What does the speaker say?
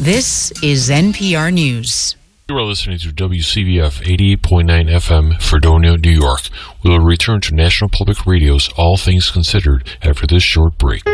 This is NPR News. You are listening to WCVF 88.9 FM, Fredonia, New York. We will return to National Public Radio's All Things Considered after this short break.